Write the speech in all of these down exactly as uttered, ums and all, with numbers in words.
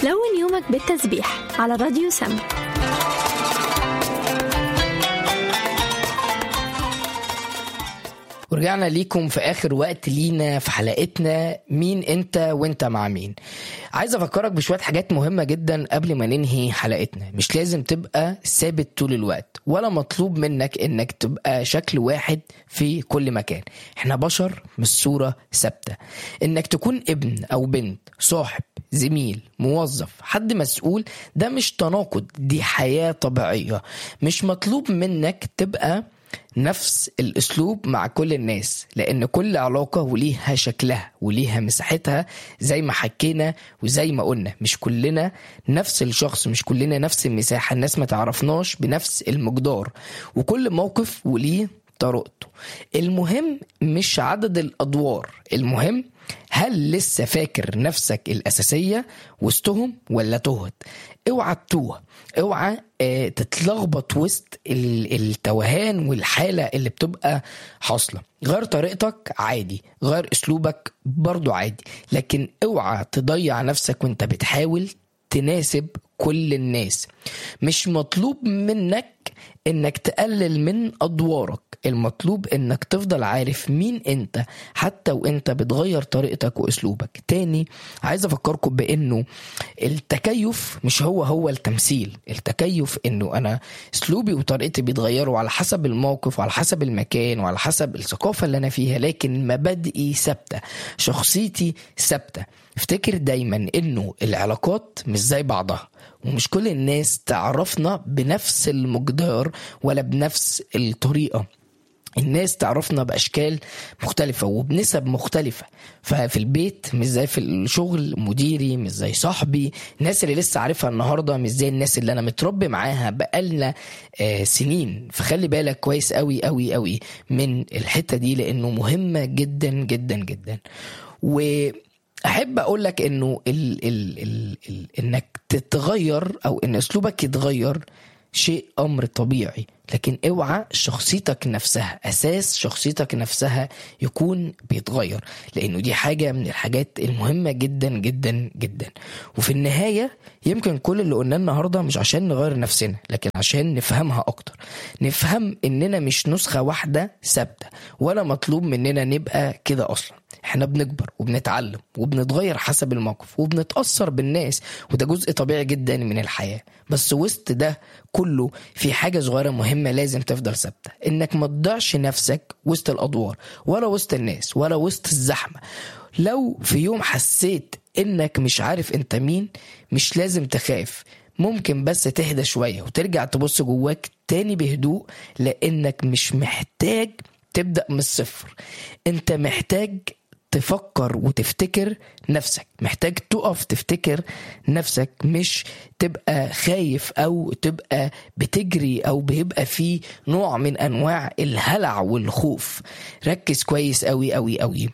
لون يومك بالتسبيح على راديو سما. ورجعنا ليكم في آخر وقت لينا في حلقتنا مين انت وانت مع مين. عايز افكرك بشوية حاجات مهمة جدا قبل ما ننهي حلقتنا. مش لازم تبقى ثابت طول الوقت، ولا مطلوب منك انك تبقى شكل واحد في كل مكان. احنا بشر مش صورة ثابتة. انك تكون ابن او بنت، صاحب، زميل، موظف، حد مسؤول، ده مش تناقض، دي حياة طبيعية. مش مطلوب منك تبقى نفس الاسلوب مع كل الناس، لان كل علاقة وليها شكلها وليها مساحتها. زي ما حكينا وزي ما قلنا، مش كلنا نفس الشخص، مش كلنا نفس المساحة. الناس ما تعرفناش بنفس المقدار، وكل موقف وليه طريقته. المهم مش عدد الادوار، المهم هل لسه فاكر نفسك الأساسية وسطهم ولا تهت؟ اوعى تتوه، اوعى اه تتلخبط وسط التوهان والحالة اللي بتبقى حاصلة. غير طريقتك عادي، غير اسلوبك برضو عادي، لكن اوعى تضيع نفسك وانت بتحاول تناسب كل الناس. مش مطلوب منك انك تقلل من ادوارك، المطلوب انك تفضل عارف مين انت حتى وانت بتغير طريقتك واسلوبك. تاني عايز افكركم بانه التكيف مش هو هو التمثيل. التكيف انه انا اسلوبي وطريقتي بيتغيروا على حسب الموقف وعلى حسب المكان وعلى حسب الثقافة اللي انا فيها، لكن مبادئي ثابتة، شخصيتي ثابتة. افتكر دايما انه العلاقات مش زي بعضها، ومش كل الناس تعرفنا بنفس المقدار ولا بنفس الطريقة. الناس تعرفنا بأشكال مختلفة وبنسب مختلفة. ففي البيت مش زي في الشغل، مديري مش زي صاحبي، الناس اللي لسه عارفها النهاردة مش زي الناس اللي أنا متربي معاها بقالنا آه سنين. فخلي بالك كويس قوي قوي قوي من الحتة دي، لأنه مهمة جدا جدا جدا. و أحب أقولك إنه ال ال ال ال إنك تتغير أو إن أسلوبك يتغير شيء أمر طبيعي، لكن اوعى شخصيتك نفسها، أساس شخصيتك نفسها يكون بيتغير، لأنه دي حاجة من الحاجات المهمة جدا جدا جدا. وفي النهاية يمكن كل اللي قلنا النهاردة مش عشان نغير نفسنا، لكن عشان نفهمها أكتر. نفهم إننا مش نسخة واحدة ثابتة، ولا مطلوب مننا نبقى كده أصلا. احنا بنكبر وبنتعلم وبنتغير حسب الموقف وبنتأثر بالناس، وده جزء طبيعي جدا من الحياة. بس وسط ده كله في حاجة صغيرة مهمة لازم تفضل ثابتة، انك ما تضيعش نفسك وسط الأدوار ولا وسط الناس ولا وسط الزحمة. لو في يوم حسيت انك مش عارف انت مين، مش لازم تخاف، ممكن بس تهدى شوية وترجع تبص جواك تاني بهدوء، لانك مش محتاج تبدأ من الصفر. انت محتاج تفكر وتفتكر نفسك، محتاج تقف تفتكر نفسك، مش تبقى خايف او تبقى بتجري او بيبقى فيه نوع من انواع الهلع والخوف. ركز كويس قوي قوي قوي.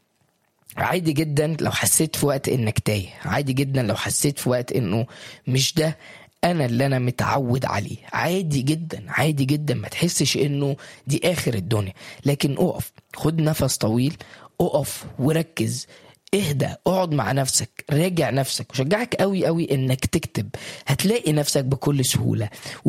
عادي جدا لو حسيت في وقت انك تايه، عادي جدا لو حسيت في وقت انه مش ده انا اللي انا متعود عليه، عادي جدا عادي جدا. ما تحسش انه دي اخر الدنيا، لكن اقف، خد نفس طويل، اقف وركز، اهدى، اقعد مع نفسك، راجع نفسك. وشجعك قوي قوي انك تكتب، هتلاقي نفسك بكل سهولة.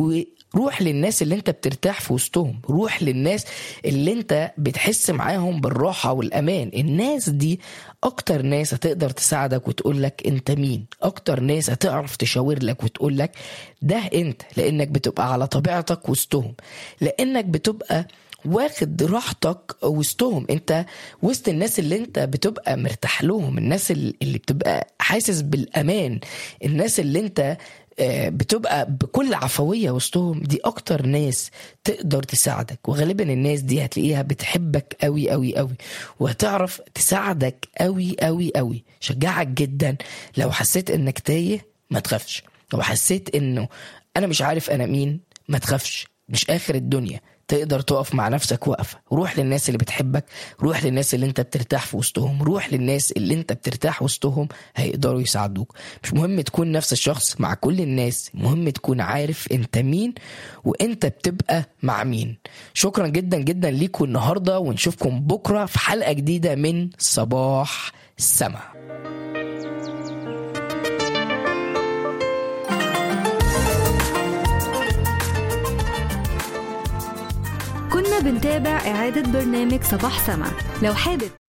وروح للناس اللي انت بترتاح في وسطهم، روح للناس اللي انت بتحس معاهم بالراحة والامان. الناس دي اكتر ناس هتقدر تساعدك وتقولك انت مين، اكتر ناس هتعرف تشاور لك وتقولك ده انت، لانك بتبقى على طبيعتك وسطهم، لانك بتبقى واخد راحتك وسطهم. انت وسط الناس اللي انت بتبقى مرتاح لهم، الناس اللي بتبقى حاسس بالامان، الناس اللي انت بتبقى بكل عفوية وسطهم، دي اكتر ناس تقدر تساعدك. وغالبا الناس دي هتلاقيها بتحبك قوي قوي قوي، وهتعرف تساعدك قوي قوي قوي. شجعك جدا لو حسيت انك تايه، ما تخافش. لو حسيت انه انا مش عارف انا مين، ما تخافش، مش اخر الدنيا. تقدر تقف مع نفسك وقفة. روح للناس اللي بتحبك، روح للناس اللي انت بترتاح في وسطهم، روح للناس اللي انت بترتاح وسطهم، هيقدروا يساعدوك. مش مهم تكون نفس الشخص مع كل الناس، مهم تكون عارف انت مين وانت بتبقى مع مين. شكرا جدا جدا ليكم النهاردة، ونشوفكم بكرة في حلقة جديدة من صباح السما. كنا بنتابع إعادة برنامج صباح سما. لو حابب